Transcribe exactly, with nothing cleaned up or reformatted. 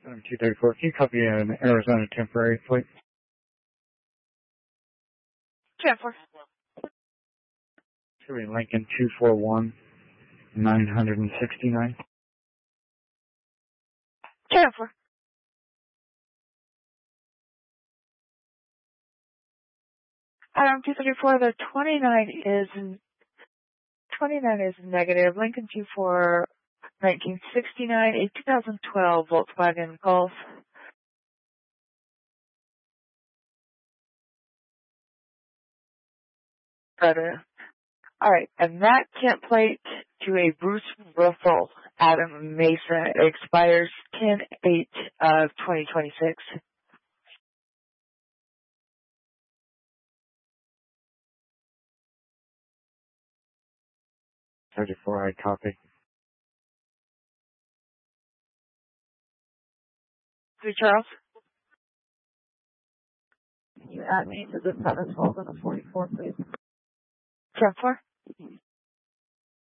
Adam two thirty-four, can you copy an Arizona temporary, please? ten four. Should be Lincoln two four one, nine sixty-nine. ten four. Adam two thirty-four, the twenty-nine is, twenty-nine is negative. Lincoln two four, nineteen sixty-nine, a two thousand twelve Volkswagen Golf. But, uh, alright, and that template to a Bruce Russell Adam Mesa expires ten eight of twenty twenty-six. thirty-four, I copy. Three Charles? Can you add me to the seven twelve and the forty-four, please? ten four?